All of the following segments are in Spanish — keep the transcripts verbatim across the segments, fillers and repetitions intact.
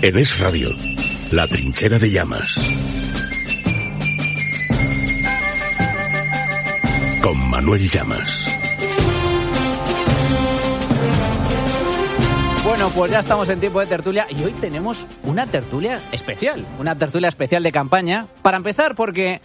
En Es Radio, La Trinchera de Llamas. Con Manuel Llamas. Bueno, pues ya estamos en tiempo de tertulia y hoy tenemos una tertulia especial, una tertulia especial de campaña. Para empezar, porque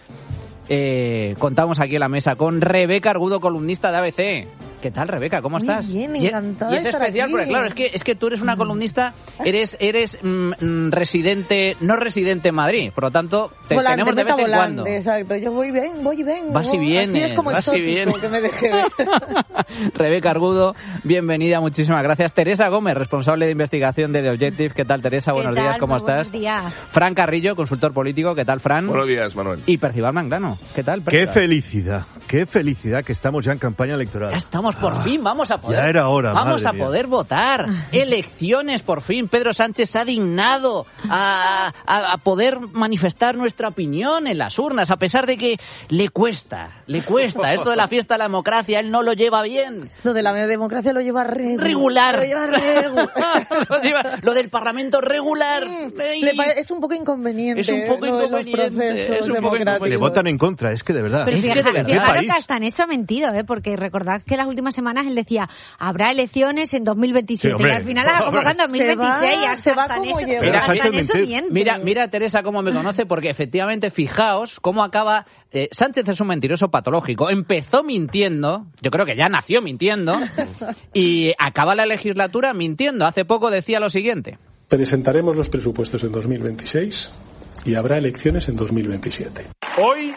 eh, contamos aquí en la mesa con Rebeca Argudo, columnista de A B C. ¿Qué tal, Rebeca? ¿Cómo Muy estás? bien, y, encantada y es de estar especial aquí. porque, claro, es que, es que tú eres una columnista, eres eres mm, residente, no residente en Madrid, por lo tanto, te volante, tenemos de vez en volante, cuando. Exacto, yo voy y ven, voy y ven. Vas y vienes, Así es como vas y exótico vienes. que me dejé ver. Rebeca Argudo, bienvenida, muchísimas gracias. Teresa Gómez, responsable de investigación de The Objective. ¿Qué tal, Teresa? Buenos ¿Qué días, tal? ¿cómo Muy estás? Buenos días. Fran Carrillo, consultor político. ¿Qué tal, Fran? Buenos días, Manuel. Y Percival Manglano. ¿Qué tal, Qué Percival? felicidad, qué felicidad que estamos ya en campaña electoral. Ya estamos, por Ah, fin, vamos a poder. Ya era hora, Vamos madre a mía. poder votar. Elecciones, por fin. Pedro Sánchez ha dignado a, a, a poder manifestar nuestra opinión en las urnas, a pesar de que le cuesta, le cuesta. Esto de la fiesta de la democracia, él no lo lleva bien. Lo de la democracia lo lleva regu. Regular. Lo lleva regu. lo, lleva- lo del Parlamento regular. Ey. Le pare- es un poco inconveniente. Es un poco lo de los inconveniente, procesos es un poco democráticos. Le votan en contra, es que de verdad. Pero Es que fija- de verdad. ¿En qué fijaros país? que hasta en eso ha mentido, ¿eh? Porque recordad que las últimas semanas él decía, habrá elecciones en dos mil veintisiete, Sí, hombre. y al final las ha convocado en dos mil veintiséis. Se va- hasta, se va hasta en como eso, lleva. Mira, hasta Sánchez en eso mentir. miente. Mira, mira Teresa cómo me conoce, porque efectivamente, fijaos cómo acaba. eh, Sánchez es un mentiroso patológico. Empezó mintiendo, yo creo que ya nació mintiendo, y acaba la legislatura mintiendo. Hace poco decía lo siguiente. Presentaremos los presupuestos en dos mil veintiséis y habrá elecciones en dos mil veintisiete. Hoy,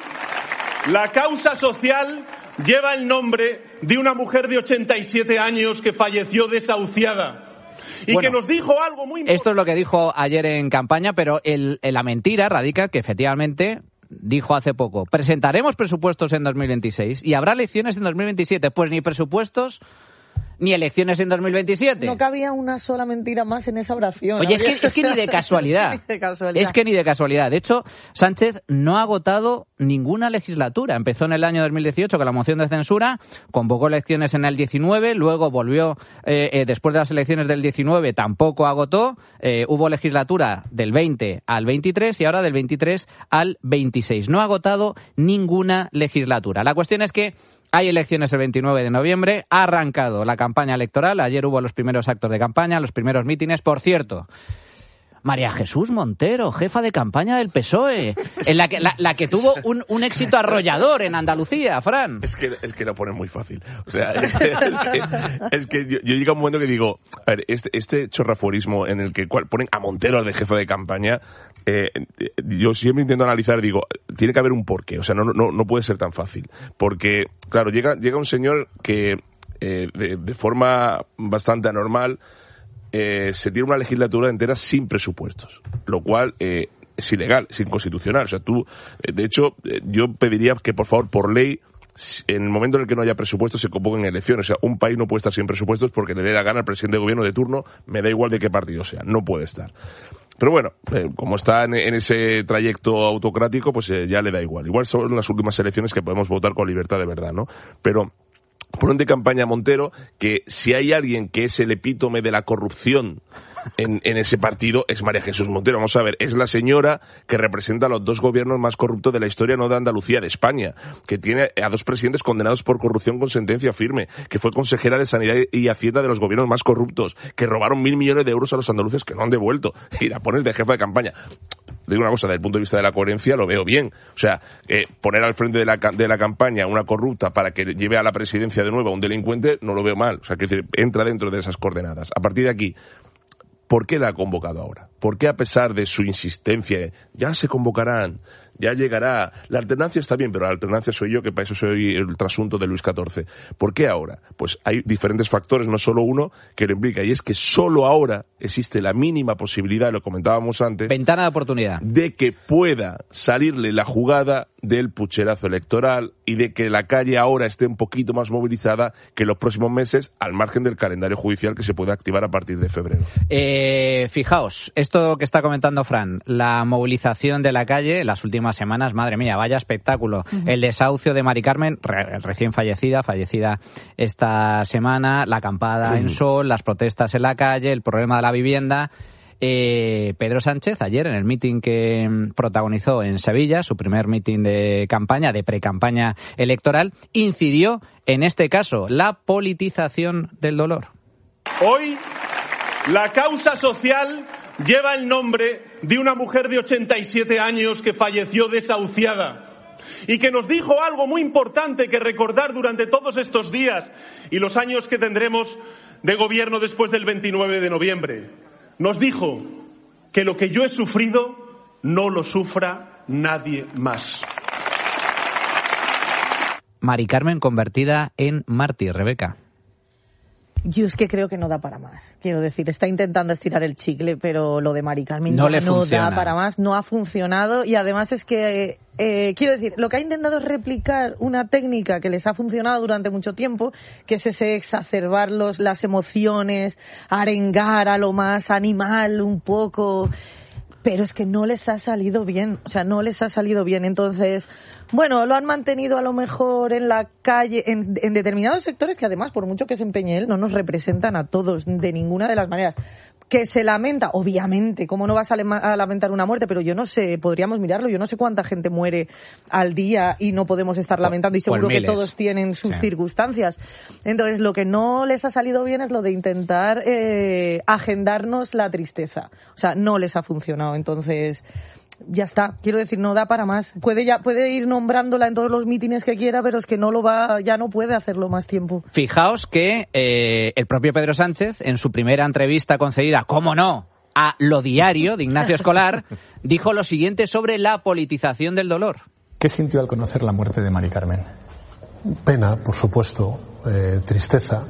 la causa social lleva el nombre de una mujer de ochenta y siete años que falleció desahuciada y Bueno, que nos dijo algo muy importante. Esto es lo que dijo ayer en campaña, pero el, el- la mentira radica que efectivamente dijo hace poco, presentaremos presupuestos en dos mil veintiséis y habrá elecciones en dos mil veintisiete. Pues ni presupuestos ni elecciones en dos mil veintisiete. No cabía una sola mentira más en esa oración. Oye, es que, Habría- es que ni de casualidad. Ni de casualidad. Es que ni de casualidad. De hecho, Sánchez no ha agotado ninguna legislatura. Empezó en el año dos mil dieciocho con la moción de censura, convocó elecciones en el diecinueve, luego volvió, eh, eh, después de las elecciones del diecinueve, tampoco agotó. Eh, hubo legislatura del veinte al veintitrés y ahora del veintitrés al veintiséis. No ha agotado ninguna legislatura. La cuestión es que hay elecciones el veintinueve de noviembre, ha arrancado la campaña electoral, ayer hubo los primeros actos de campaña, los primeros mítines. Por cierto, María Jesús Montero, jefa de campaña del P S O E, en la que, la, la que tuvo un, un éxito arrollador en Andalucía, Fran. Es que, es que lo ponen muy fácil. O sea, es que, es que, es que yo, yo llega un momento que digo, a ver, este, este chorrafuerismo en el que cual, ponen a Montero de jefe de campaña, eh, yo siempre intento analizar, digo, tiene que haber un porqué. O sea, no, no, no puede ser tan fácil. Porque, claro, llega, llega un señor que eh, de, de forma bastante anormal Eh, se tiene una legislatura entera sin presupuestos, lo cual eh, es ilegal, es inconstitucional. O sea, tú, eh, de hecho, eh, yo pediría que, por favor, por ley, en el momento en el que no haya presupuestos, se convoquen elecciones. O sea, un país no puede estar sin presupuestos porque le dé la gana al presidente de gobierno de turno, me da igual de qué partido sea, no puede estar. Pero bueno, eh, como está en, en ese trayecto autocrático, pues eh, ya le da igual. Igual son las últimas elecciones que podemos votar con libertad de verdad, ¿no? Pero ponen de campaña a Montero, que si hay alguien que es el epítome de la corrupción en, en ese partido, es María Jesús Montero. Vamos a ver, es la señora que representa a los dos gobiernos más corruptos de la historia, no de Andalucía, de España, que tiene a dos presidentes condenados por corrupción con sentencia firme, que fue consejera de Sanidad y Hacienda de los gobiernos más corruptos, que robaron mil millones de euros a los andaluces que no han devuelto, y la pones de jefa de campaña. Digo una cosa, desde el punto de vista de la coherencia lo veo bien. O sea, eh, poner al frente de la, de la campaña una corrupta para que lleve a la presidencia de nuevo a un delincuente, no lo veo mal. O sea, que entra dentro de esas coordenadas. A partir de aquí, ¿por qué la ha convocado ahora? ¿Por qué, a pesar de su insistencia, ya se convocarán, ya llegará? La alternancia está bien, pero la alternancia soy yo, que para eso soy el trasunto de Luis catorce. ¿Por qué ahora? Pues hay diferentes factores, no solo uno, que lo implica, y es que solo ahora existe la mínima posibilidad, lo comentábamos antes, Ventana de oportunidad. de que pueda salirle la jugada del pucherazo electoral y de que la calle ahora esté un poquito más movilizada que en los próximos meses, al margen del calendario judicial que se puede activar a partir de febrero. Eh, fijaos, esto que está comentando Fran, la movilización de la calle las últimas semanas, madre mía, vaya espectáculo. Uh-huh. El desahucio de Mari Carmen, re- recién fallecida, fallecida esta semana, la acampada uh-huh. en Sol, las protestas en la calle, el problema de la vivienda. Eh, Pedro Sánchez, ayer en el mitin que protagonizó en Sevilla, su primer mitin de campaña, de precampaña electoral, incidió en este caso la politización del dolor. Hoy, la causa social lleva el nombre de una mujer de ochenta y siete años que falleció desahuciada y que nos dijo algo muy importante que recordar durante todos estos días y los años que tendremos de gobierno después del veintinueve de noviembre. Nos dijo que lo que yo he sufrido no lo sufra nadie más. Mari Carmen convertida en mártir, Rebeca. Yo es que creo que no da para más. Quiero decir, está intentando estirar el chicle, pero lo de Mari Carmen no, no, le no funciona. da para más, no ha funcionado y además es que, eh, quiero decir, lo que ha intentado es replicar una técnica que les ha funcionado durante mucho tiempo, que es ese exacerbar los, las emociones, arengar a lo más animal un poco, pero es que no les ha salido bien, o sea, no les ha salido bien. Entonces, bueno, lo han mantenido a lo mejor en la calle, en, en determinados sectores que además, por mucho que se empeñe él, no nos representan a todos de ninguna de las maneras. Que se lamenta, obviamente, ¿cómo no vas a, lema- a lamentar una muerte? Pero yo no sé, podríamos mirarlo, yo no sé cuánta gente muere al día y no podemos estar lamentando y seguro que todos tienen sus sí. circunstancias. Entonces, lo que no les ha salido bien es lo de intentar eh, agendarnos la tristeza. O sea, no les ha funcionado, entonces ya está, quiero decir, no da para más. Puede ya puede ir nombrándola en todos los mítines que quiera, pero es que no lo va, ya no puede hacerlo más tiempo. Fijaos que eh, el propio Pedro Sánchez, en su primera entrevista concedida, cómo no, a Lo Diario de Ignacio Escolar, dijo lo siguiente sobre la politización del dolor. ¿Qué sintió al conocer la muerte de Mari Carmen? Pena, por supuesto, eh, tristeza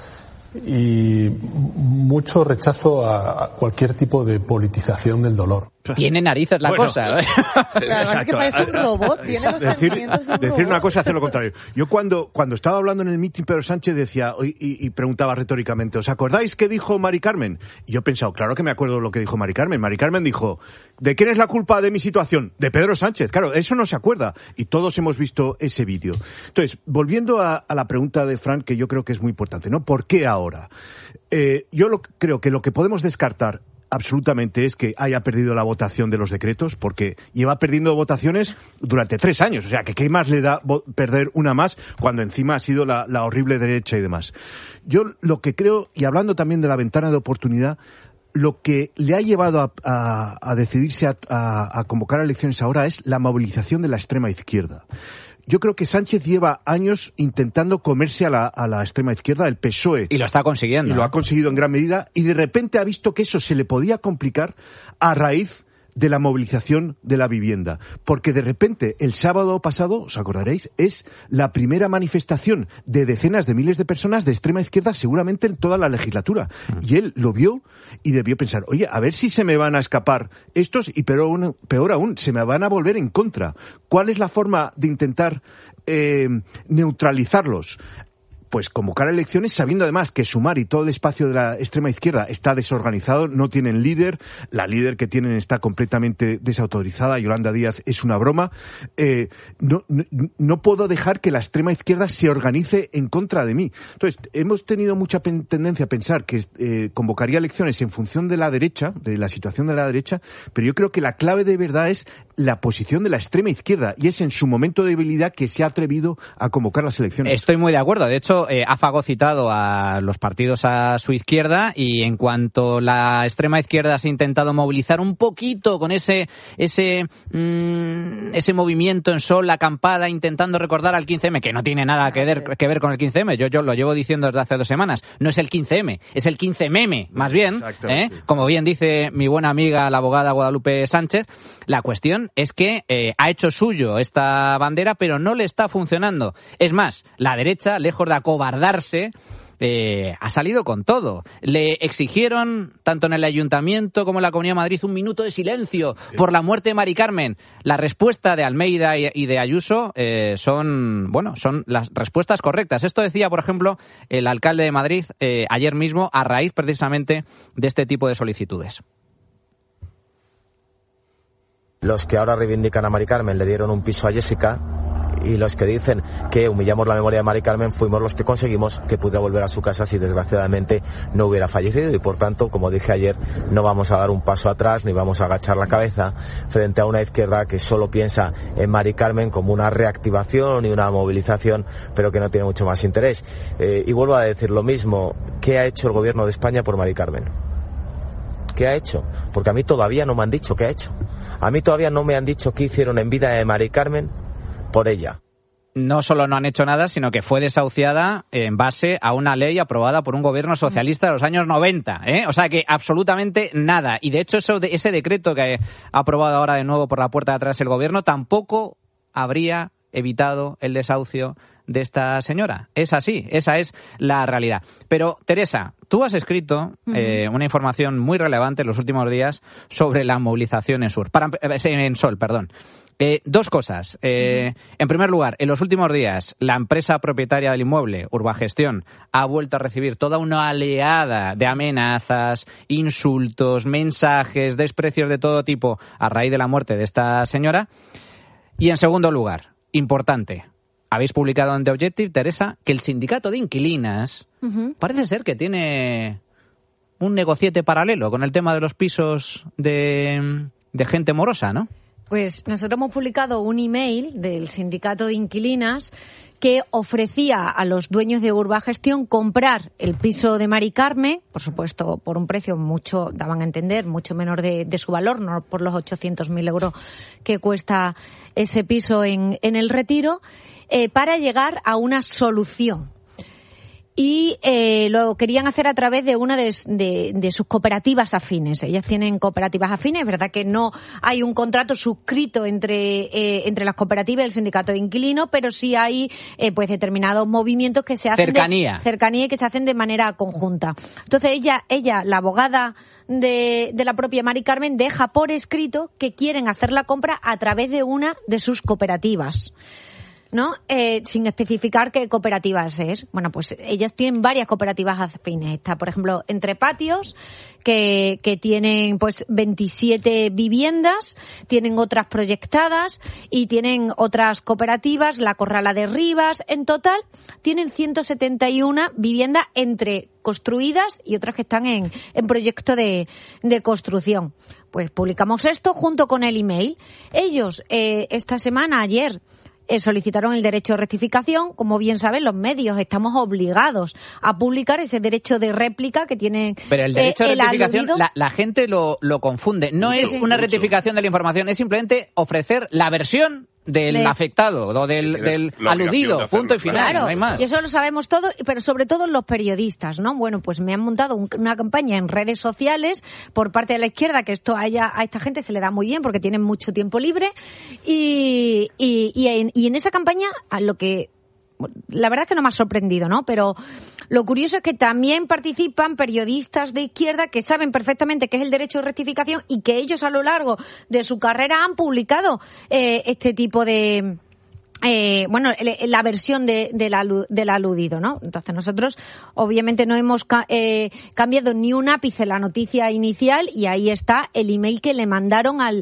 y mucho rechazo a cualquier tipo de politización del dolor. Tiene narices la bueno, cosa. ¿eh? Claro, es que parece un robot, tiene los decir, sentimientos de un decir robot. una cosa, hacer lo contrario. Yo cuando, cuando estaba hablando en el mitin, Pedro Sánchez decía y, y, y preguntaba retóricamente, ¿os acordáis qué dijo Mari Carmen? Y yo he pensado, claro que me acuerdo lo que dijo Mari Carmen. Mari Carmen dijo, ¿de quién es la culpa de mi situación? De Pedro Sánchez. Claro, eso no se acuerda. Y todos hemos visto ese vídeo. Entonces, volviendo a, a la pregunta de Fran, que yo creo que es muy importante, ¿no? ¿Por qué ahora? Eh, yo lo, creo que lo que podemos descartar absolutamente es que haya perdido la votación de los decretos, porque lleva perdiendo votaciones durante tres años. O sea, que qué más le da perder una más cuando encima ha sido la, la horrible derecha y demás. Yo lo que creo, y hablando también de la ventana de oportunidad, lo que le ha llevado a, a, a decidirse a, a, a convocar elecciones ahora es la movilización de la extrema izquierda. Yo creo que Sánchez lleva años intentando comerse a la, a la extrema izquierda, el P S O E. Y lo está consiguiendo. Y lo ha conseguido en gran medida. Y de repente ha visto que eso se le podía complicar a raíz de la movilización de la vivienda. Porque de repente, el sábado pasado, os acordaréis, es la primera manifestación de decenas de miles de personas de extrema izquierda seguramente en toda la legislatura. Mm. Y él lo vio y debió pensar, oye, a ver si se me van a escapar estos y peor aún, peor aún se me van a volver en contra. ¿Cuál es la forma de intentar eh, neutralizarlos? Pues convocar elecciones sabiendo además que Sumar y todo el espacio de la extrema izquierda está desorganizado, no tienen líder, la líder que tienen está completamente desautorizada, Yolanda Díaz es una broma. Eh, no, no, no puedo dejar que la extrema izquierda se organice en contra de mí. Entonces, hemos tenido mucha pen- tendencia a pensar que eh, convocaría elecciones en función de la derecha, de la situación de la derecha, pero yo creo que la clave de verdad es la posición de la extrema izquierda y es en su momento de debilidad que se ha atrevido a convocar las elecciones. Estoy muy de acuerdo. De hecho, eh, ha fagocitado a los partidos a su izquierda y en cuanto la extrema izquierda se ha intentado movilizar un poquito con ese ese mmm, ese movimiento en sol, la acampada, intentando recordar al quince eme, que no tiene nada que ver, que ver con el quince eme. Yo, yo lo llevo diciendo desde hace dos semanas. No es el quince eme, es el quince meme, más bien. ¿eh? Como bien dice mi buena amiga, la abogada Guadalupe Sánchez, la cuestión es que eh, ha hecho suyo esta bandera, pero no le está funcionando. Es más, la derecha, lejos de acobardarse, eh, ha salido con todo. Le exigieron, tanto en el Ayuntamiento como en la Comunidad de Madrid, un minuto de silencio por la muerte de Mari Carmen. La respuesta de Almeida y, y de Ayuso eh, son, bueno, son las respuestas correctas. Esto decía, por ejemplo, el alcalde de Madrid eh, ayer mismo, a raíz precisamente de este tipo de solicitudes. Los que ahora reivindican a Mari Carmen le dieron un piso a Jessica y los que dicen que humillamos la memoria de Mari Carmen fuimos los que conseguimos que pudiera volver a su casa si desgraciadamente no hubiera fallecido, y por tanto, como dije ayer, no vamos a dar un paso atrás ni vamos a agachar la cabeza frente a una izquierda que solo piensa en Mari Carmen como una reactivación y una movilización, pero que no tiene mucho más interés. Eh, y vuelvo a decir lo mismo, ¿qué ha hecho el gobierno de España por Mari Carmen? ¿Qué ha hecho? Porque a mí todavía no me han dicho qué ha hecho. A mí todavía no me han dicho qué hicieron en vida de Mari Carmen por ella. No solo no han hecho nada, sino que fue desahuciada en base a una ley aprobada por un gobierno socialista de los años noventa, ¿eh? O sea que absolutamente nada. Y de hecho eso de, ese decreto que ha aprobado ahora de nuevo por la puerta de atrás el gobierno tampoco habría evitado el desahucio de esta señora. Es así, esa es la realidad. Pero, Teresa, tú has escrito uh-huh. eh, una información muy relevante en los últimos días sobre la movilización en Sur, para, en Sol, perdón. Eh, dos cosas. Eh, uh-huh. En primer lugar, en los últimos días, la empresa propietaria del inmueble, Urbagestión, ha vuelto a recibir toda una oleada de amenazas, insultos, mensajes, desprecios de todo tipo a raíz de la muerte de esta señora. Y en segundo lugar, importante, habéis publicado en The Objective, Teresa, que el sindicato de inquilinas uh-huh. parece ser que tiene un negociete paralelo con el tema de los pisos de, de gente morosa, ¿no? Pues nosotros hemos publicado un email del sindicato de inquilinas que ofrecía a los dueños de Urbagestión comprar el piso de Mari Carmen, por supuesto por un precio mucho, daban a entender, mucho menor de, de su valor, no por los ochocientos mil euros que cuesta ese piso en, en el Retiro, eh, para llegar a una solución. Y eh, lo querían hacer a través de una de, de, de sus cooperativas afines. Ellas tienen cooperativas afines, es verdad que no hay un contrato suscrito entre eh, entre las cooperativas y el sindicato de inquilinos, pero sí hay eh, pues determinados movimientos que se hacen cercanía. de cercanía y que se hacen de manera conjunta. Entonces ella, ella, la abogada de, de la propia Mari Carmen, deja por escrito que quieren hacer la compra a través de una de sus cooperativas, ¿no? Eh, sin especificar qué cooperativas es. Bueno, pues ellas tienen varias cooperativas afines. Está, por ejemplo, Entre Patios, que, que tienen pues veintisiete viviendas, tienen otras proyectadas y tienen otras cooperativas, la Corrala de Rivas. En total, tienen ciento setenta y una viviendas entre construidas y otras que están en, en proyecto de, de construcción. Pues publicamos esto junto con el email. Ellos, eh, esta semana, ayer, Eh, solicitaron el derecho de rectificación. Como bien saben, los medios estamos obligados a publicar ese derecho de réplica que tienen. Pero el derecho eh, de el rectificación, aludido... la, la gente lo, lo confunde. No sí, es sí, una mucho. rectificación de la información, es simplemente ofrecer la versión del de... afectado o del, del aludido, de punto y final, claro, no hay más. Y eso lo sabemos todos, pero sobre todo los periodistas, ¿no? Bueno, pues me han montado un, una campaña en redes sociales por parte de la izquierda, que esto a, ella, a esta gente se le da muy bien porque tienen mucho tiempo libre, y, y, y, en, y en esa campaña a lo que la verdad es que no me ha sorprendido, ¿no? Pero lo curioso es que también participan periodistas de izquierda que saben perfectamente qué es el derecho de rectificación y que ellos a lo largo de su carrera han publicado eh, este tipo de... Eh, bueno, la versión de, de la, del aludido, ¿no? Entonces nosotros obviamente no hemos ca- eh, cambiado ni un ápice la noticia inicial y ahí está el email que le mandaron al,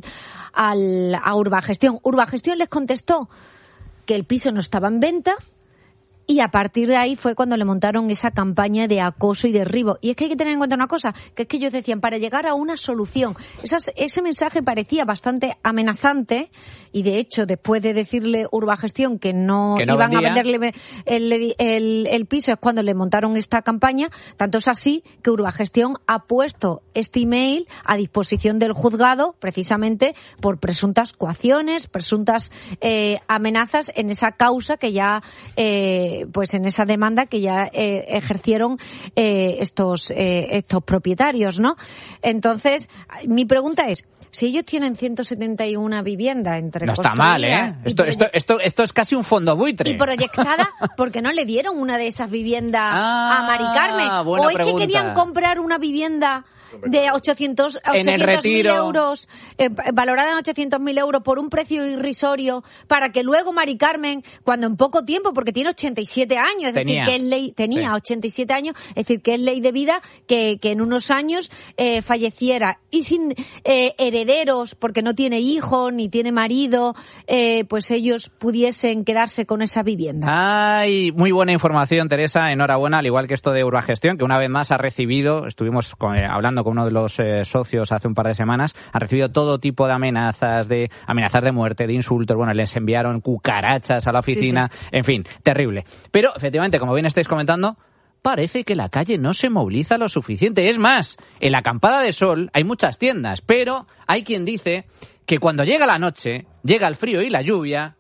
al a Urbagestión. Urbagestión les contestó que el piso no estaba en venta. Y a partir de ahí fue cuando le montaron esa campaña de acoso y derribo. Y es que hay que tener en cuenta una cosa, que es que ellos decían, para llegar a una solución. Esas, ese mensaje parecía bastante amenazante, y de hecho, después de decirle Urbagestión que no, que no iban vendía. a venderle el, el, el piso, es cuando le montaron esta campaña. Tanto es así que Urbagestión ha puesto este email a disposición del juzgado, precisamente por presuntas coacciones, presuntas eh, amenazas en esa causa que ya... Eh, pues en esa demanda que ya eh, ejercieron eh, estos eh, estos propietarios, ¿no? Entonces, mi pregunta es, si ellos tienen ciento setenta y una viviendas entre no está mal, ¿eh? Esto, esto, esto, esto es casi un fondo buitre. Y proyectada, ¿por qué no le dieron una de esas viviendas ah, a Mari Carmen? Buena ¿O es pregunta. que querían comprar una vivienda de ochocientos mil euros, eh, valorada en ochocientos mil euros por un precio irrisorio, para que luego Mari Carmen, cuando en poco tiempo, porque tiene ochenta y siete años, es tenía. decir, que es ley, tenía sí. ochenta y siete años, es decir, que es ley de vida, que, que en unos años eh, falleciera y sin eh, herederos, porque no tiene hijos ni tiene marido, eh, pues ellos pudiesen quedarse con esa vivienda. Ay, muy buena información, Teresa, enhorabuena, al igual que esto de Urbagestión, que una vez más ha recibido, estuvimos con, eh, hablando con uno de los eh, socios hace un par de semanas, ha recibido todo tipo de amenazas, de amenazas de muerte, de insultos, bueno, les enviaron cucarachas a la oficina, sí, sí, sí. En fin, terrible. Pero, efectivamente, como bien estáis comentando, parece que la calle no se moviliza lo suficiente. Es más, en la Acampada de Sol hay muchas tiendas, pero hay quien dice que cuando llega la noche, llega el frío y la lluvia,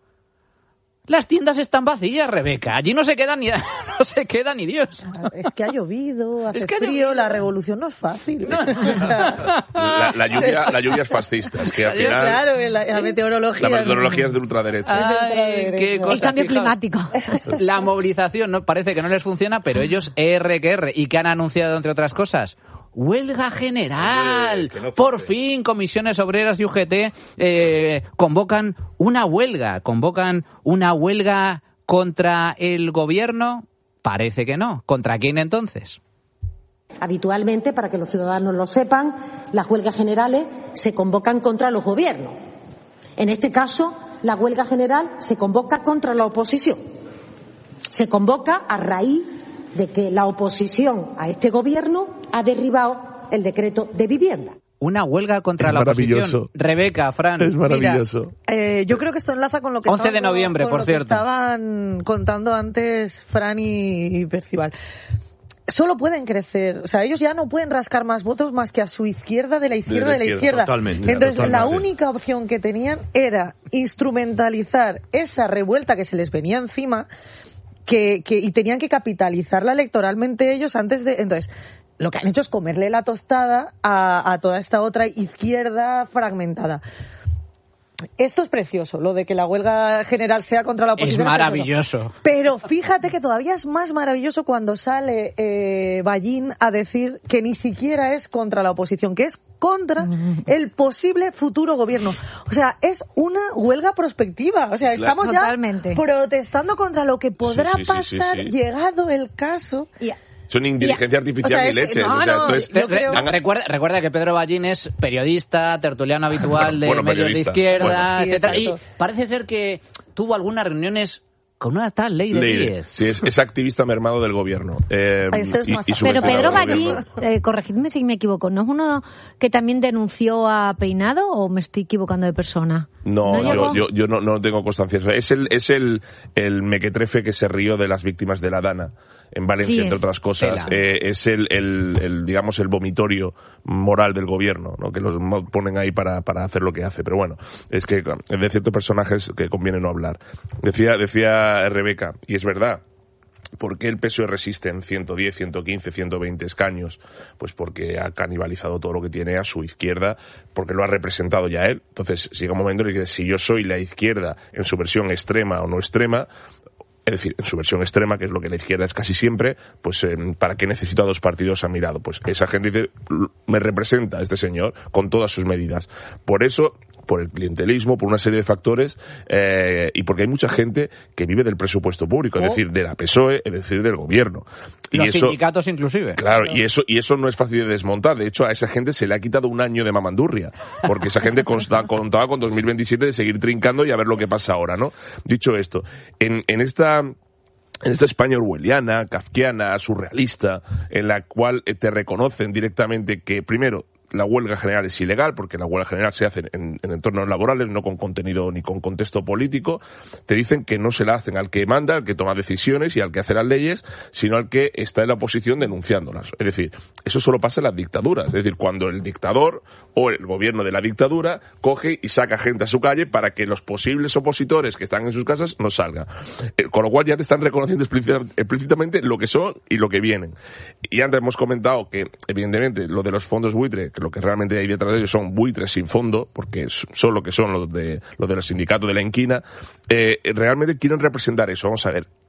las tiendas están vacías, Rebeca. Allí no se queda ni no se queda ni Dios. Es que ha llovido, hace es que frío, llovido. La revolución no es fácil. No. La, la, lluvia, la lluvia es fascista. Es que al final, claro, la, la meteorología. La meteorología es de ultraderecha. Ay, qué cosa, el cambio fija. climático. La movilización no parece que no les funciona, pero ellos R que R. ¿Y qué han anunciado, entre otras cosas? Huelga general. Eh, no Por fin, comisiones obreras y U G T eh, convocan una huelga. ¿Convocan una huelga contra el gobierno? Parece que no. ¿Contra quién entonces? Habitualmente, para que los ciudadanos lo sepan, las huelgas generales se convocan contra los gobiernos. En este caso, la huelga general se convoca contra la oposición. Se convoca a raíz de que la oposición a este gobierno ha derribado el decreto de vivienda. Una huelga contra es la oposición. Rebeca, Fran. Es maravilloso. Mira, eh, yo creo que esto enlaza con lo que, once de noviembre, con por lo cierto. que estaban contando antes Fran y, y Percival. Solo pueden crecer, o sea, ellos ya no pueden rascar más votos más que a su izquierda de la izquierda de la izquierda. De la izquierda. Totalmente, Entonces, totalmente. la única opción que tenían era instrumentalizar esa revuelta que se les venía encima, que, que y tenían que capitalizarla electoralmente ellos antes de... Entonces, lo que han hecho es comerle la tostada a, a toda esta otra izquierda fragmentada. Esto es precioso, lo de que la huelga general sea contra la oposición. Es maravilloso. Pero fíjate que todavía es más maravilloso cuando sale eh, Ballín a decir que ni siquiera es contra la oposición, que es contra el posible futuro gobierno. O sea, es una huelga prospectiva. O sea, estamos ya Totalmente. protestando contra lo que podrá sí, sí, sí, pasar sí, sí. llegado el caso. Yeah. Son inteligencia artificial o sea, ni es, leche. no, o sea, no, entonces, yo creo... Re, recuerda, recuerda que Pedro Ballín es periodista, tertuliano habitual de bueno, medios de izquierda, bueno, sí, etcétera. Y exacto. parece ser que tuvo algunas reuniones con una tal ley de diez. Sí, es, es activista mermado del gobierno. Eh, Eso es y, más y Pero Pedro del Ballín, gobierno. eh, corregidme si me equivoco, ¿no es uno que también denunció a Peinado o me estoy equivocando de persona? No, ¿No yo, yo, yo no, no tengo constancia. Es el, es el, el mequetrefe que se rió de las víctimas de la Dana en Valencia, Sí, entre otras cosas. Eh, es el, el, el, digamos, el vomitorio moral del gobierno, ¿no? Que los ponen ahí para, para hacer lo que hace. Pero bueno, es que de ciertos personajes que conviene no hablar. Decía, decía Rebeca, y es verdad, ¿por qué el P S O E resiste en ciento diez, ciento quince, ciento veinte escaños? Pues porque ha canibalizado todo lo que tiene a su izquierda, porque lo ha representado ya él. Entonces, llega un momento en el que si yo soy la izquierda en su versión extrema o no extrema, es decir, en su versión extrema, que es lo que la izquierda es casi siempre, pues eh, ¿para qué necesito a dos partidos a mi lado? Pues esa gente dice, me representa este señor con todas sus medidas. Por eso, por el clientelismo, por una serie de factores, eh, y porque hay mucha gente que vive del presupuesto público, es Oh. decir, de la P S O E, es decir, del gobierno. Y Los eso, sindicatos inclusive. Claro, y eso, y eso no es fácil de desmontar. De hecho, a esa gente se le ha quitado un año de mamandurria, porque esa gente consta, contaba con dos mil veintisiete de seguir trincando y a ver lo que pasa ahora, ¿no? Dicho esto, en, en esta... En esta España orwelliana, kafkiana, surrealista, en la cual te reconocen directamente que, primero, la huelga general es ilegal, porque la huelga general se hace en, en entornos laborales, no con contenido ni con contexto político. Te dicen que no se la hacen al que manda, al que toma decisiones y al que hace las leyes, sino al que está en la oposición denunciándolas. Es decir, eso solo pasa en las dictaduras. Es decir, cuando el dictador o el gobierno de la dictadura coge y saca gente a su calle para que los posibles opositores que están en sus casas no salgan. Eh, con lo cual ya te están reconociendo explícitamente lo que son y lo que vienen. Y antes hemos comentado que, evidentemente, lo de los fondos buitre, que lo que realmente hay detrás de ellos son buitres sin fondo, porque son lo que son los de los de los sindicatos de la inquina, eh, realmente quieren representar eso. Vamos a ver,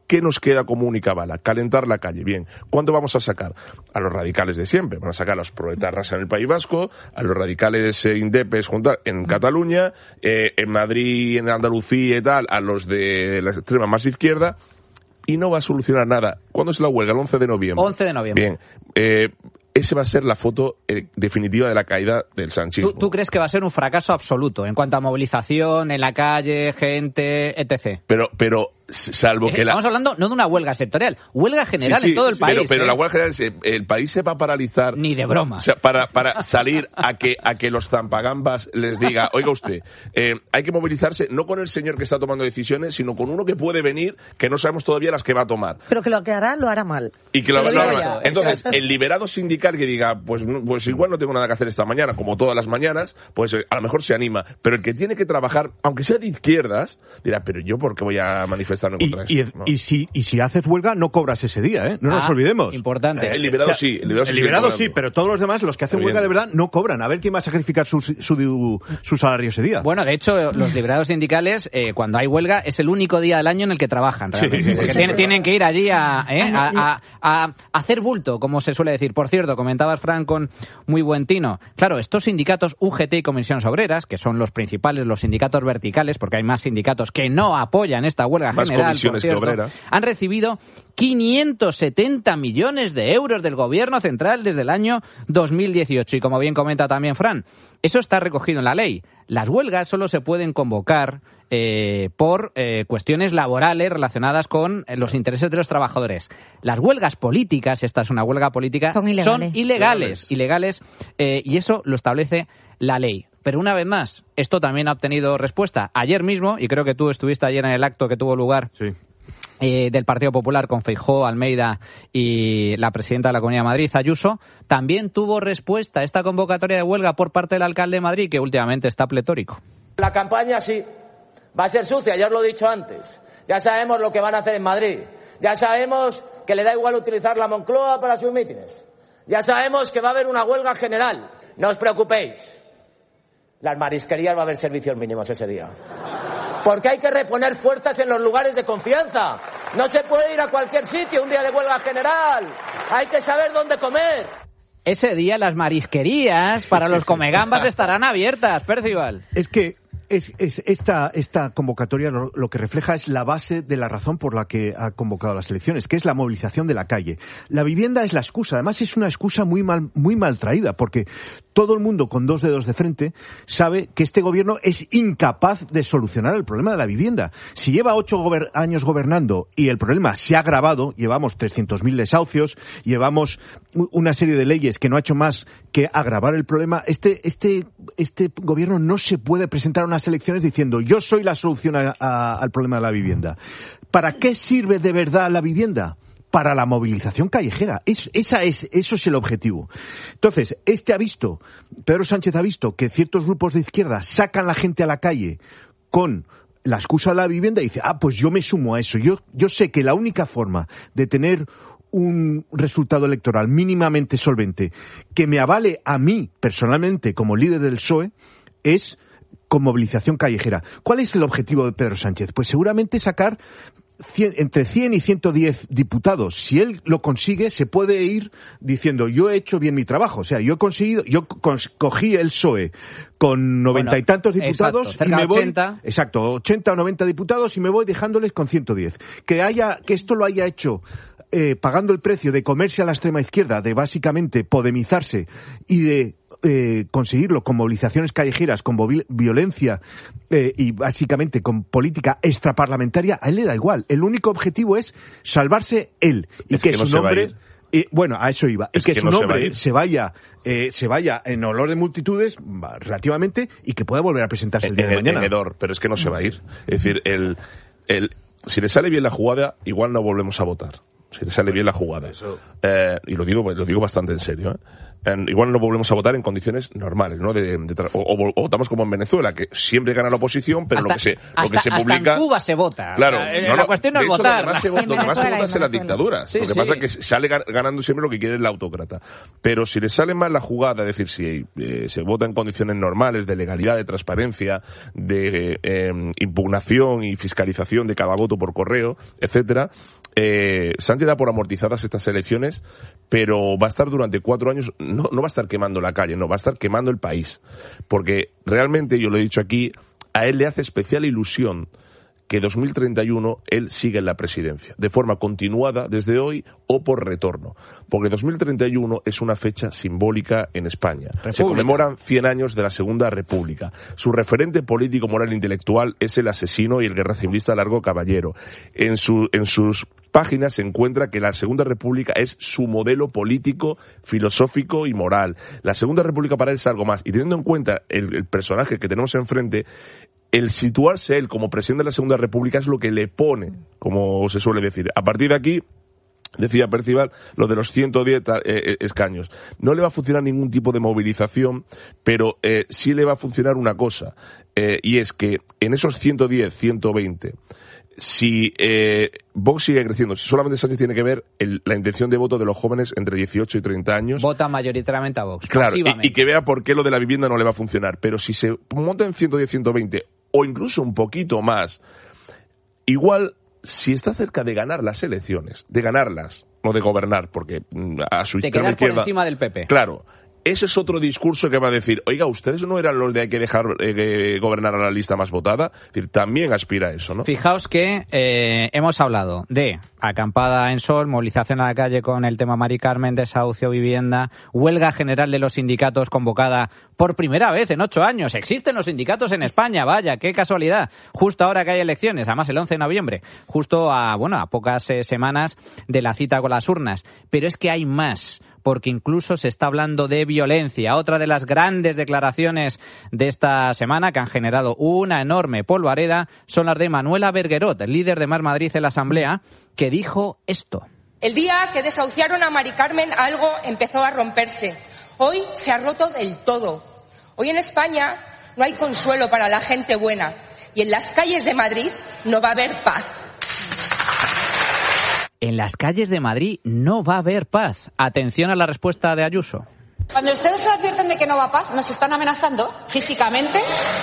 ¿Qué nos queda como única bala? Calentar la calle. Bien, ¿cuándo vamos a sacar? A los radicales de siempre. Van a sacar a los proetarras en el País Vasco, a los radicales eh, indepes juntar en Cataluña, eh, en Madrid, en Andalucía y tal, a los de la extrema más izquierda, y no va a solucionar nada. ¿Cuándo es la huelga? El once de noviembre. once de noviembre. Bien. Eh, ese va a ser la foto eh, definitiva de la caída del sanchismo. ¿Tú, ¿Tú crees que va a ser un fracaso absoluto en cuanto a movilización, en la calle, gente, etcétera? Pero, pero salvo que Estamos la... hablando no de una huelga sectorial, huelga general sí, sí, en todo el país. Pero, pero ¿eh? la huelga general, es, el país se va a paralizar. Ni de broma. O sea, para, para salir a que, a que los zampagambas les diga, oiga usted, eh, hay que movilizarse no con el señor que está tomando decisiones, sino con uno que puede venir, que no sabemos todavía las que va a tomar. Pero que lo que hará, lo hará mal. Y que lo, Lo lo digo hará mal. ya. Entonces, el liberado sindical que diga, pues, pues igual no tengo nada que hacer esta mañana, como todas las mañanas, pues eh, a lo mejor se anima. Pero el que tiene que trabajar, aunque sea de izquierdas, dirá, pero yo ¿por qué voy a manifestarme Y, contra y, esto? ¿no? y si, y si haces huelga, no cobras ese día, ¿eh? No Ah, nos olvidemos. Importante. Eh, el liberado O sea, sí. El liberado, el sí, liberado sigue sí, cobrando. pero todos los demás, los que hacen huelga de verdad, no cobran. A ver quién va a sacrificar su, su, su salario ese día. Bueno, de hecho, los liberados sindicales, eh, cuando hay huelga, es el único día del año en el que trabajan, realmente. Sí. Porque tienen, tienen que ir allí a, ¿eh? a, a, a hacer bulto, como se suele decir. Por cierto, comentabas, Fran, con muy buen tino. Claro, estos sindicatos U G T y Comisiones Obreras, que son los principales, los sindicatos verticales, porque hay más sindicatos que no apoyan esta huelga Más general, comisiones por cierto, que obreras. han recibido quinientos setenta millones de euros del gobierno central desde el año dos mil dieciocho. Y como bien comenta también Fran, eso está recogido en la ley. Las huelgas solo se pueden convocar eh, por eh, cuestiones laborales relacionadas con eh, los intereses de los trabajadores. Las huelgas políticas, esta es una huelga política, Son ilegales. son ilegales, ilegales eh, y eso lo establece la ley. Pero una vez más, esto también ha obtenido respuesta. Ayer mismo, y creo que tú estuviste ayer en el acto que tuvo lugar Sí. eh, del Partido Popular con Feijóo, Almeida y la presidenta de la Comunidad de Madrid, Ayuso, también tuvo respuesta esta convocatoria de huelga por parte del alcalde de Madrid, que últimamente está pletórico. La campaña sí, va a ser sucia, ya os lo he dicho antes. Ya sabemos lo que van a hacer en Madrid. Ya sabemos que le da igual utilizar la Moncloa para sus mítines. Ya sabemos que va a haber una huelga general. No os preocupéis. Las marisquerías va a haber servicios mínimos ese día. Porque hay que reponer fuerzas en los lugares de confianza. No se puede ir a cualquier sitio un día de huelga general. Hay que saber dónde comer. Ese día las marisquerías para los comegambas estarán abiertas, Percival. Es que es, es esta, esta convocatoria lo, lo que refleja es la base de la razón por la que ha convocado las elecciones, que es la movilización de la calle. La vivienda es la excusa, además es una excusa muy mal, muy mal traída, porque todo el mundo con dos dedos de frente sabe que este gobierno es incapaz de solucionar el problema de la vivienda. Si lleva ocho gober- años gobernando y el problema se ha agravado, llevamos trescientos mil desahucios, llevamos u- una serie de leyes que no ha hecho más que agravar el problema, este, este, este gobierno no se puede presentar a unas elecciones diciendo yo soy la solución a, a, al problema de la vivienda. ¿Para qué sirve de verdad la vivienda? Para la movilización callejera. Es, esa es, eso es el objetivo. Entonces, este ha visto, Pedro Sánchez ha visto que ciertos grupos de izquierda sacan la gente a la calle con la excusa de la vivienda y dice, ah, pues yo me sumo a eso. Yo, yo sé que la única forma de tener un resultado electoral mínimamente solvente que me avale a mí personalmente como líder del P S O E es con movilización callejera. ¿Cuál es el objetivo de Pedro Sánchez? Pues seguramente sacar cien, entre cien y ciento diez diputados. Si él lo consigue, se puede ir diciendo yo he hecho bien mi trabajo. O sea, yo he conseguido, yo cons- cogí el P S O E con noventa Bueno, y tantos diputados exacto, y cerca me de voy, ochenta. exacto, ochenta o noventa diputados y me voy dejándoles con ciento diez. Que haya, que esto lo haya hecho eh, pagando el precio de comerse a la extrema izquierda, de básicamente podemizarse y de Eh, conseguirlo con movilizaciones callejeras, con vo- violencia eh, y básicamente con política extraparlamentaria, a él le da igual. El único objetivo es salvarse él y Es que, que no su se va a nombre, ir. y, bueno, a eso iba, Es y que, que su no se va a nombre ir. se vaya, eh, se vaya en olor de multitudes va, relativamente y que pueda volver a presentarse el día de en, mañana. en hedor, pero es que no se va a ir. Es decir, el, el, si le sale bien la jugada, igual no volvemos a votar. Si le sale bien la jugada. Eh, y lo digo, lo digo bastante en serio. ¿eh? en, igual no volvemos a votar en condiciones normales, ¿no? De, de tra- o, o, o votamos como en Venezuela, que siempre gana la oposición, pero hasta, lo que se, hasta, lo que se hasta publica... en Cuba se vota. Claro, La, no, la no, cuestión no es de hecho, votar. Lo que más se, vota- lo que más se vota es en las dictaduras. Sí, lo que sí. pasa es que sale ganando siempre lo que quiere el autócrata. Pero si le sale mal la jugada, es decir, si eh, se vota en condiciones normales de legalidad, de transparencia, de eh, impugnación y fiscalización de cada voto por correo, etcétera, eh, Sánchez da por amortizadas estas elecciones, pero va a estar durante cuatro años, no, no va a estar quemando la calle, no, va a estar quemando el país. Porque realmente, yo lo he dicho aquí, a él le hace especial ilusión que dos mil treinta y uno él siga en la presidencia, de forma continuada desde hoy o por retorno. Porque dos mil treinta y uno es una fecha simbólica en España. República. Se conmemoran cien años de la Segunda República. Su referente político, moral e intelectual es el asesino y el guerra civilista Largo Caballero. En, su, en sus páginas se encuentra que la Segunda República es su modelo político, filosófico y moral. La Segunda República para él es algo más. Y teniendo en cuenta el, el personaje que tenemos enfrente, el situarse él como presidente de la Segunda República es lo que le pone, como se suele decir. A partir de aquí, decía Percival, lo de los ciento diez eh, escaños. No le va a funcionar ningún tipo de movilización, pero eh, sí le va a funcionar una cosa, eh, y es que en esos ciento diez, ciento veinte, si eh, Vox sigue creciendo, si solamente Sánchez tiene que ver el, la intención de voto de los jóvenes entre dieciocho y treinta años. Vota mayoritariamente a Vox. Claro, y, y que vea por qué lo de la vivienda no le va a funcionar. Pero si se monta en ciento diez, ciento veinte, o incluso un poquito más, igual, si está cerca de ganar las elecciones, de ganarlas, no de gobernar, porque a su de extrema quedar izquierda... por encima del P P. Claro. Ese es otro discurso que va a decir, oiga, ¿ustedes no eran los de hay que dejar eh, gobernar a la lista más votada? Es decir, también aspira a eso, ¿no? Fijaos que eh, hemos hablado de acampada en Sol, movilización a la calle con el tema Mari Carmen, desahucio, vivienda, huelga general de los sindicatos convocada por primera vez en ocho años. Existen los sindicatos en España, vaya, qué casualidad. Justo ahora que hay elecciones, además el once de noviembre, justo a, bueno, a pocas eh, semanas de la cita con las urnas. Pero es que hay más, porque incluso se está hablando de violencia. Otra de las grandes declaraciones de esta semana que han generado una enorme polvareda son las de Manuela Berguerot, líder de Más Madrid en la Asamblea, que dijo esto. El día que desahuciaron a Mari Carmen algo empezó a romperse. Hoy se ha roto del todo. Hoy en España no hay consuelo para la gente buena y en las calles de Madrid no va a haber paz. En las calles de Madrid no va a haber paz. Atención a la respuesta de Ayuso. Cuando ustedes se advierten de que no va a paz, ¿nos están amenazando físicamente?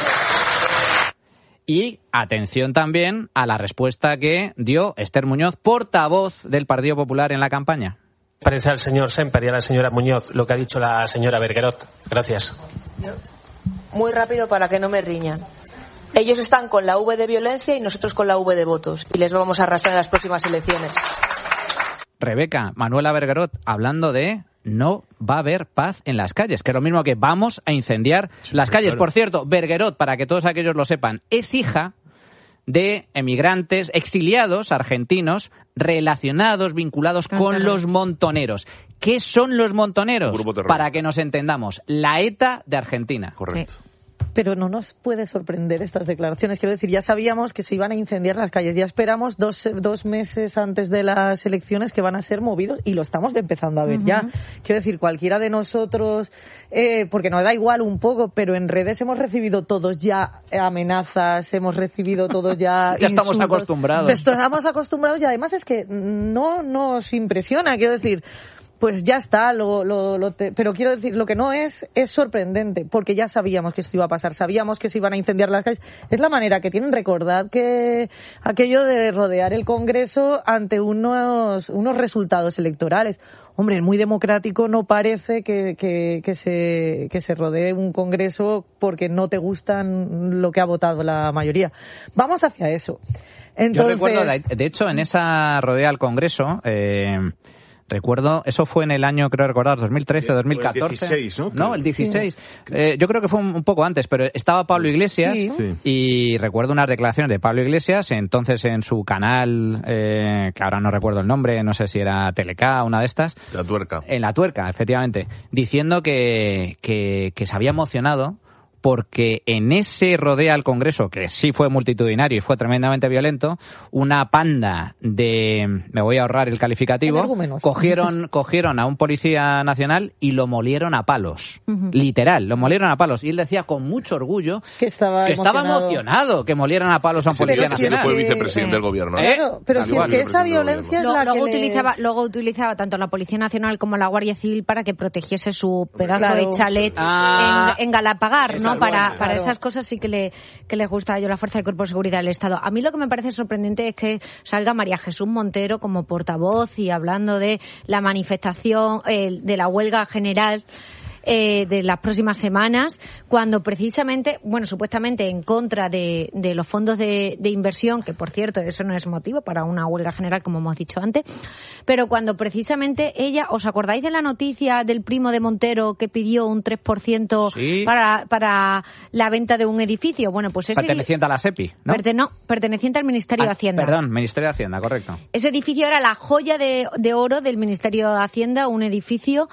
Y atención también a la respuesta que dio Esther Muñoz, portavoz del Partido Popular en la campaña. Parece al señor Semper y a la señora Muñoz lo que ha dicho la señora Berguerot. Gracias. Muy rápido para que no me riñan. Ellos están con la V de violencia y nosotros con la V de votos. Y les vamos a arrastrar en las próximas elecciones. Rebeca, Manuela Berguerot, hablando de no va a haber paz en las calles, que es lo mismo que vamos a incendiar sí, las calles. Claro. Por cierto, Berguerot, para que todos aquellos lo sepan, es hija de emigrantes exiliados argentinos relacionados, vinculados ah, con claro. los montoneros. ¿Qué son los montoneros? Para que nos entendamos, la ETA de Argentina. Correcto. Sí. Pero no nos puede sorprender estas declaraciones. Quiero decir, ya sabíamos que se iban a incendiar las calles. Ya esperamos dos, dos meses antes de las elecciones que van a ser movidos y lo estamos empezando a ver uh-huh. ya. Quiero decir, cualquiera de nosotros, eh, porque nos da igual un poco, pero en redes hemos recibido todos ya amenazas, hemos recibido todos ya Ya estamos insultos. acostumbrados. Estamos acostumbrados y además es que no nos impresiona. Quiero decir... Pues ya está, lo, lo, lo te... pero quiero decir, lo que no es, es sorprendente, porque ya sabíamos que esto iba a pasar, sabíamos que se iban a incendiar las calles. Es la manera que tienen, recordad que aquello de rodear el Congreso ante unos, unos resultados electorales. Hombre, muy democrático no parece que, que, que, se, que se rodee un Congreso porque no te gustan lo que ha votado la mayoría. Vamos hacia eso. Entonces... Yo recuerdo, de hecho, en esa rodea al Congreso... Eh... Recuerdo, eso fue en el año, creo recordar, dos mil trece, dos mil catorce. El dieciséis, ¿no? No, el dieciséis. Sí. Eh, yo creo que fue un, un poco antes, pero estaba Pablo Iglesias sí. y recuerdo unas declaraciones de Pablo Iglesias, entonces en su canal, eh, que ahora no recuerdo el nombre, no sé si era Teleca, una de estas. La Tuerca. En La Tuerca, efectivamente, diciendo que, que, que se había emocionado porque en ese rodeo al Congreso, que sí fue multitudinario y fue tremendamente violento, una panda de, me voy a ahorrar el calificativo, cogieron, cogieron a un policía nacional y lo molieron a palos. Uh-huh. Literal, lo molieron a palos. Y él decía con mucho orgullo que estaba, que emocionado. estaba emocionado que molieran a palos a un sí, policía pero nacional. Si fue vicepresidente del gobierno. ¿Eh? Claro, pero si es que esa violencia es Lo, la luego que utilizaba, les... luego utilizaba tanto la Policía Nacional como la Guardia Civil para que protegiese su pedazo claro. de chalet ah, en, en Galapagar, ¿no? Para, claro. para esas cosas sí que le, que les gusta a ellos la Fuerza de Cuerpo de Seguridad del Estado. A mí lo que me parece sorprendente es que salga María Jesús Montero como portavoz y hablando de la manifestación, eh, de la huelga general Eh, de las próximas semanas, cuando precisamente, bueno, supuestamente en contra de, de los fondos de, de inversión, que por cierto, eso no es motivo para una huelga general, como hemos dicho antes, pero cuando precisamente ella, ¿os acordáis de la noticia del primo de Montero que pidió un tres por ciento sí. para, para la venta de un edificio? Bueno, pues ese... Perteneciente a la SEPI, ¿no? Perte, no, perteneciente al Ministerio ah, de Hacienda. Perdón, Ministerio de Hacienda, correcto. Ese edificio era la joya de, de oro del Ministerio de Hacienda, un edificio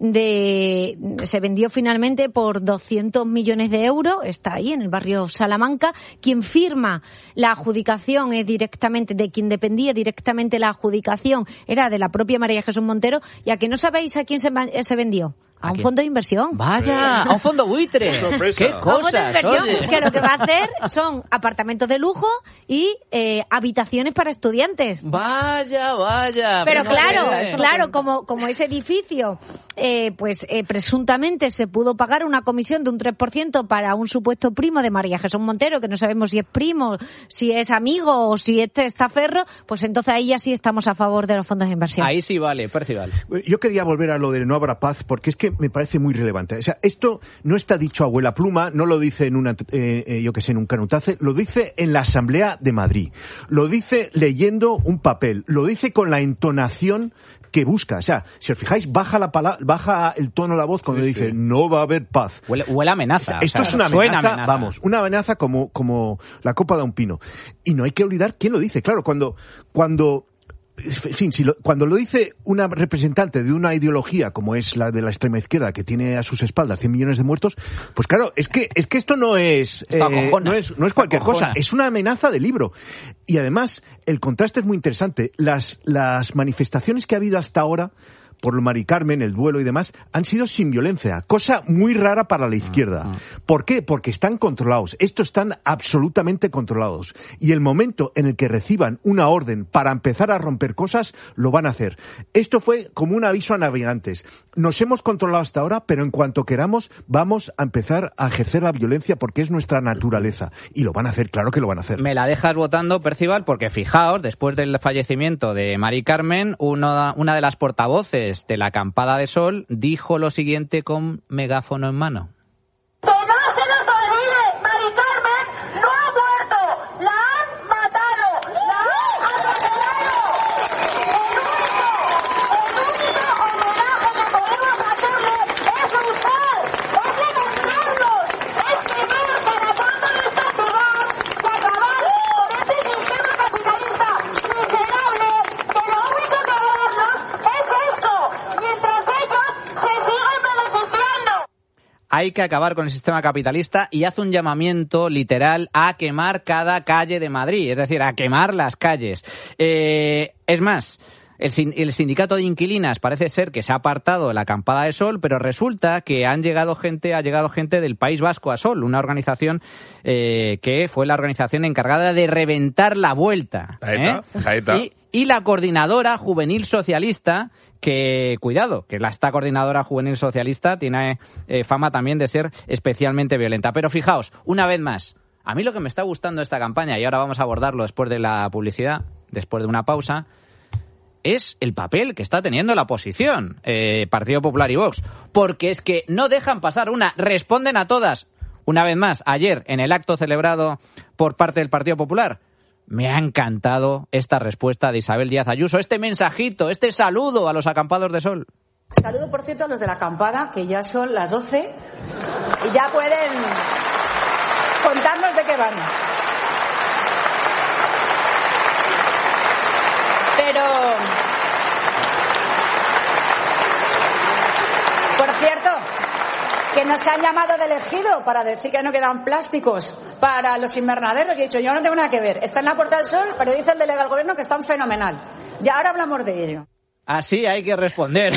de... se vendió finalmente por doscientos millones de euros, está ahí en el barrio Salamanca. Quien firma la adjudicación es directamente, de quien dependía directamente la adjudicación, era de la propia María Jesús Montero. Y a que no sabéis a quién se, se vendió. A un fondo de inversión. Vaya, a un fondo buitre. ¡Qué cosas! A un fondo de inversión, oye. que lo que va a hacer son apartamentos de lujo y eh, habitaciones para estudiantes. Vaya, vaya. Pero no claro, sé, claro, como, como ese edificio, eh, pues eh, presuntamente se pudo pagar una comisión de un tres por ciento para un supuesto primo de María Jesús Montero, que no sabemos si es primo, si es amigo o si este está ferro, pues entonces ahí ya sí estamos a favor de los fondos de inversión. Ahí sí vale, Percival. Yo quería volver a lo de no habrá paz, porque es que me parece muy relevante. O sea, esto no está dicho a abuela pluma, no lo dice en una, eh, eh, yo que sé, en un canutace, lo dice en la Asamblea de Madrid, lo dice leyendo un papel, lo dice con la entonación que busca. O sea, si os fijáis, baja la pala- baja el tono de la voz cuando sí, dice sí. no va a haber paz. Huele, huele amenaza. O sea, esto o sea, es una amenaza, amenaza, vamos, una amenaza como, como la copa de un pino. Y no hay que olvidar quién lo dice. Claro, cuando, cuando en fin, si lo, cuando lo dice una representante de una ideología como es la de la extrema izquierda, que tiene a sus espaldas cien millones de muertos, pues claro, es que es que esto no es eh, no es no es cualquier cosa, es una amenaza de libro. Y además el contraste es muy interesante. Las las manifestaciones que ha habido hasta ahora por lo Mari Carmen, el duelo y demás, han sido sin violencia, cosa muy rara para la izquierda. ¿Por qué? Porque están controlados. Estos están absolutamente controlados. Y el momento en el que reciban una orden para empezar a romper cosas, lo van a hacer. Esto fue como un aviso a navegantes. Nos hemos controlado hasta ahora, pero en cuanto queramos, vamos a empezar a ejercer la violencia porque es nuestra naturaleza. Y lo van a hacer, claro que lo van a hacer. Me la dejas votando, Percival, porque fijaos, después del fallecimiento de Mari Carmen, una, una de las portavoces de la acampada de Sol dijo lo siguiente con megáfono en mano. ¡Que no se nos olvide! ¡Mari Carmen no ha muerto! ¡La han matado! ¡La han asesinado! El único, el único homenaje que podemos hacerle es usar, es demostrarnos, es tener corazón de esta ciudad y acabar con este sistema capitalista miserable que lo único que darnos es esto, mientras ellos se siguen beneficiando. Hay que acabar con el sistema capitalista y hace un llamamiento literal a quemar cada calle de Madrid, es decir, a quemar las calles. Eh, es más, el, sin, el sindicato de inquilinas parece ser que se ha apartado de la acampada de Sol, pero resulta que han llegado gente, ha llegado gente del País Vasco a Sol, una organización eh, que fue la organización encargada de reventar la vuelta. Jaeta, ¿eh? jaeta. Y, y la coordinadora juvenil socialista, que, cuidado, que la, esta coordinadora juvenil socialista tiene eh, fama también de ser especialmente violenta. Pero fijaos, una vez más, a mí lo que me está gustando de esta campaña, y ahora vamos a abordarlo después de la publicidad, después de una pausa, es el papel que está teniendo la oposición, eh, Partido Popular y Vox. Porque es que no dejan pasar una, responden a todas. Una vez más, ayer, en el acto celebrado por parte del Partido Popular, me ha encantado esta respuesta de Isabel Díaz Ayuso, este mensajito, este saludo a los acampados de Sol. Saludo, por cierto, a los de la acampada, que ya son las doce y ya pueden contarnos de qué van. Pero, por cierto, que nos han llamado de elegido para decir que no quedan plásticos para los invernaderos. Y he dicho, yo no tengo nada que ver. Está en la Puerta del Sol, pero dice el delegado del gobierno que están fenomenal. Y ahora hablamos de ello. Así hay que responder.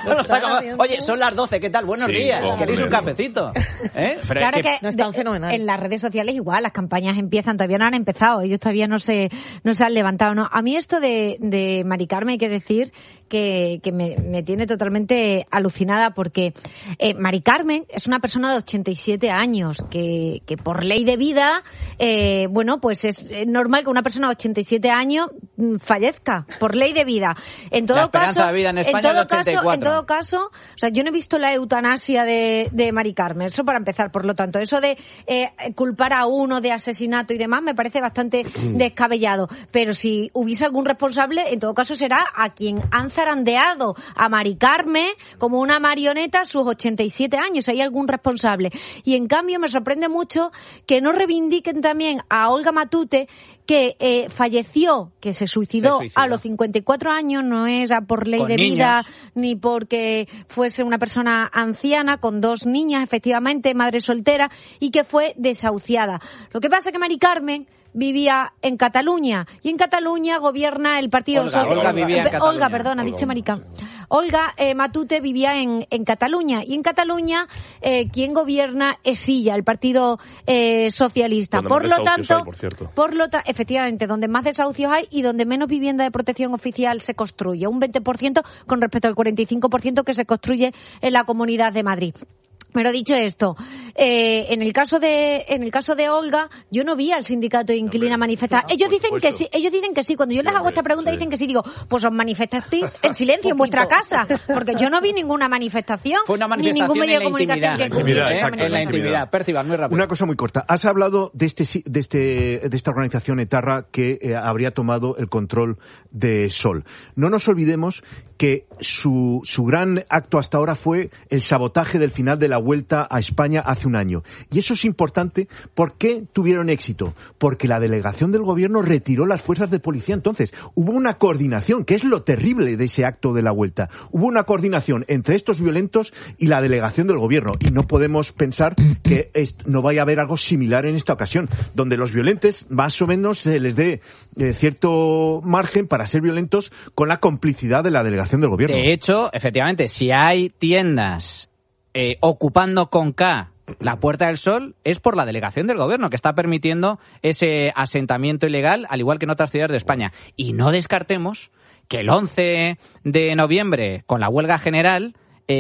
Oye, son las doce, ¿qué tal? Buenos sí, días. Hombre. ¿Queréis un cafecito? ¿Eh? Pero claro es que, que no están fenomenal. En las redes sociales igual, las campañas empiezan, todavía no han empezado, ellos todavía no se no se han levantado. No, a mí esto de, de Mari Carmen hay que decir que, que me, me tiene totalmente alucinada porque eh, Mari Carmen es una persona de ochenta y siete años que, que por ley de vida, eh, bueno, pues es normal que una persona de ochenta y siete años fallezca por ley de vida. En todo caso, de vida en, España en, todo es ochenta y cuatro. Caso, en todo caso, o sea, yo no he visto la eutanasia de, de Mari Carmen, eso para empezar. Por lo tanto, eso de eh, culpar a uno de asesinato y demás me parece bastante descabellado. Pero si hubiese algún responsable, en todo caso será a quien han zarandeado a Mari Carmen como una marioneta a sus ochenta y siete años. Hay algún responsable. Y en cambio me sorprende mucho que no reivindiquen también a Olga Matute, que eh, falleció, que se suicidó, se suicidó a los cincuenta y cuatro años, no es por ley con de niños. Vida, ni porque fuese una persona anciana, con dos niñas, efectivamente, madre soltera, y que fue desahuciada. Lo que pasa es que Mari Carmen vivía en Cataluña, y en Cataluña gobierna el Partido Olga, Social... Olga vivía en Olga, Cataluña. perdón, ha Olga. dicho Mari Carmen. Olga eh, Matute vivía en, en Cataluña, y en Cataluña eh, quien gobierna es ella, el Partido eh, Socialista. Donde Por más lo desahucios tanto, hay, por cierto. por lo ta- efectivamente, donde más desahucios hay y donde menos vivienda de protección oficial se construye, un veinte por ciento con respecto al cuarenta y cinco por ciento que se construye en la Comunidad de Madrid. Pero dicho esto, eh, en el caso de en el caso de Olga, yo no vi al sindicato de inquilina manifestar. Ellos dicen que sí, ellos dicen que sí. Cuando yo les hago esta pregunta dicen que sí. Digo, pues os manifestasteis en silencio en vuestra casa, porque yo no vi ninguna manifestación, Fue una ni manifestación ningún medio en de la comunicación intimidad. que cubriese esa En la manifestación. intimidad. Perciban, muy rápido. Una cosa muy corta. Has hablado de este de este de esta organización etarra que eh, habría tomado el control de Sol. No nos olvidemos que su su gran acto hasta ahora fue el sabotaje del final de la Vuelta a España hace un año. Y eso es importante. ¿Por qué tuvieron éxito? Porque la delegación del gobierno retiró las fuerzas de policía. Entonces, hubo una coordinación, que es lo terrible de ese acto de la Vuelta. Hubo una coordinación entre estos violentos y la delegación del gobierno. Y no podemos pensar que est- no vaya a haber algo similar en esta ocasión, donde los violentos más o menos se les dé eh, cierto margen para ser violentos con la complicidad de la delegación del gobierno. De hecho, efectivamente, si hay tiendas eh, ocupando con K la Puerta del Sol, es por la delegación del gobierno que está permitiendo ese asentamiento ilegal, al igual que en otras ciudades de España. Y no descartemos que el once de noviembre, con la huelga general,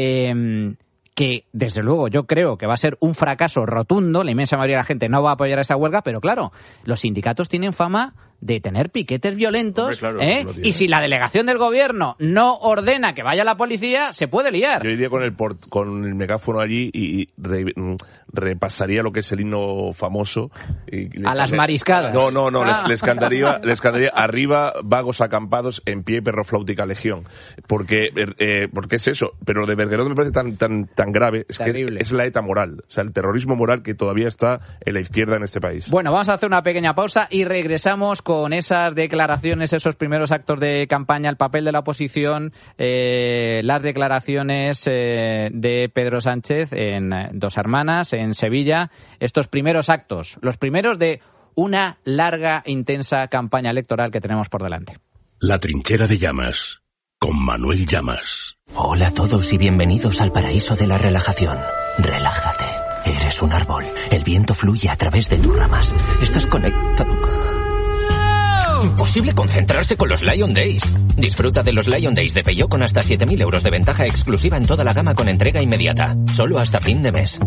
eh, que desde luego yo creo que va a ser un fracaso rotundo, la inmensa mayoría de la gente no va a apoyar esa huelga, pero claro, los sindicatos tienen fama de tener piquetes violentos, Hombre, claro, ¿eh? lo tiene. Y si la delegación del gobierno no ordena que vaya la policía, se puede liar. Yo iría con el port- con el megáfono allí y re- repasaría lo que es el himno famoso. Y les A las cantaría- mariscadas. No, no, no, Ah. les, les cantaría, les cantaría arriba, vagos acampados, en pie, perro flautica legión. Porque, eh, porque es eso. Pero lo de Bergerot me parece tan, tan, tan grave. Es Terrible. que es la ETA moral. O sea, el terrorismo moral que todavía está en la izquierda en este país. Bueno, vamos a hacer una pequeña pausa y regresamos con esas declaraciones, esos primeros actos de campaña, el papel de la oposición, eh, las declaraciones eh, de Pedro Sánchez en eh, Dos Hermanas, en Sevilla, estos primeros actos, los primeros de una larga, intensa campaña electoral que tenemos por delante. La trinchera de llamas, con Manuel Llamas. Hola a todos y bienvenidos al paraíso de la relajación. Relájate. Eres un árbol. El viento fluye a través de tus ramas. Estás conectado. Imposible concentrarse con los Lion Days. Disfruta de los Lion Days de Peugeot con hasta siete mil euros de ventaja exclusiva en toda la gama con entrega inmediata. Solo hasta fin de mes.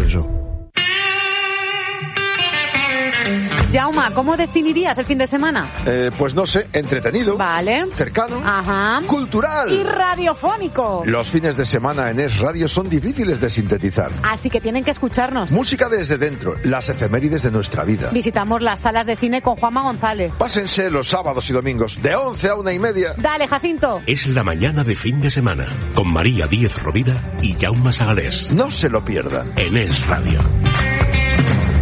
Jauma, ¿cómo definirías el fin de semana? Eh, pues no sé, entretenido. Vale. Cercano. Ajá. Cultural. Y radiofónico. Los fines de semana en Es Radio son difíciles de sintetizar. Así que tienen que escucharnos. Música desde dentro, las efemérides de nuestra vida. Visitamos las salas de cine con Juanma González. Pásense los sábados y domingos, de once a una y media. Dale, Jacinto. Es la mañana de fin de semana, con María Díez Rovira y Jaume Sagalés. No se lo pierda. En Es Radio.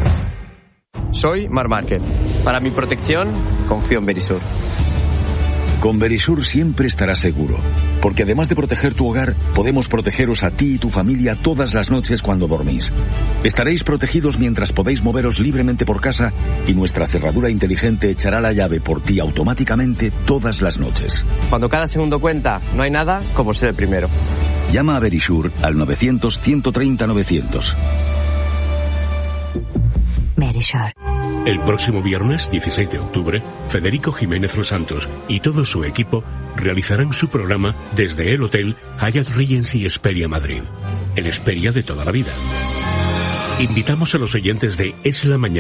Soy Mar Márquez. Para mi protección, confío en Berisur. Con Verisur siempre estarás seguro, porque además de proteger tu hogar, podemos protegeros a ti y tu familia todas las noches cuando dormís. Estaréis protegidos mientras podéis moveros libremente por casa y nuestra cerradura inteligente echará la llave por ti automáticamente todas las noches. Cuando cada segundo cuenta, no hay nada como ser el primero. Llama a Verisur al novecientos, ciento treinta, novecientos. Verisur. El próximo viernes, dieciséis de octubre, Federico Jiménez Los Santos y todo su equipo realizarán su programa desde el Hotel Hyatt Regency Hesperia Madrid, el Hesperia de toda la vida. Invitamos a los oyentes de Es la Mañana